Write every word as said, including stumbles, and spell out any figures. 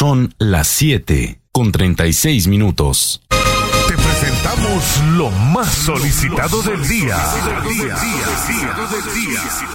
Son las siete con treinta y seis minutos. Te presentamos lo más solicitado del día.